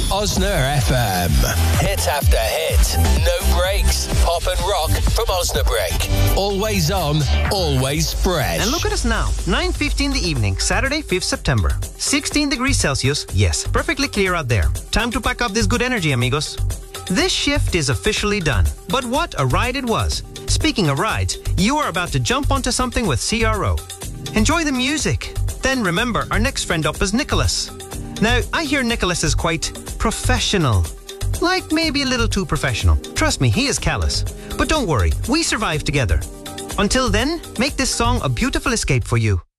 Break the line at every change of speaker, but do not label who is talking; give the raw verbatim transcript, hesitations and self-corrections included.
Osna F M. Hit after hit. No breaks. Pop and rock from Osnabrück. Always on, always spread.
And look at us now. nine fifteen in the evening, Saturday, fifth September. sixteen degrees Celsius. Yes, perfectly clear out there. Time to pack up this good energy, amigos. This shift is officially done. But what a ride it was. Speaking of rides, you are about to jump onto something with C R O. Enjoy the music. Then remember, our next friend up is Nicholas. Now, I hear Nicholas is quite professional. Like maybe a little too professional. Trust me, he is callous. But don't worry, we survive together. Until then, make this song a beautiful escape for you.